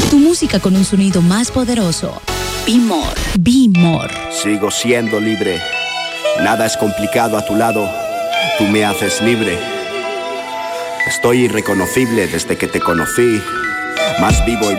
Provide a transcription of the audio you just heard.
Tu música con un sonido más poderoso. Be More. Be More. Sigo siendo libre. Nada es complicado a tu lado. Tú me haces libre. Estoy irreconocible desde que te conocí. Más vivo y